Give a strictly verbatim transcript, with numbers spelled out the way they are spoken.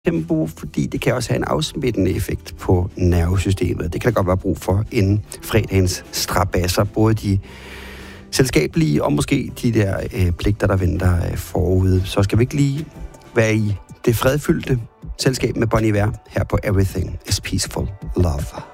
tempo, fordi det kan også have en afsmittende effekt på nervesystemet. Det kan der godt være brug for inden fredagens strabasser, både de selskabelige og måske de der øh, pligter, der venter øh, forude. Så skal vi ikke lige være i det fredfyldte selskab med Bon Iver her på Everything is Peaceful Love.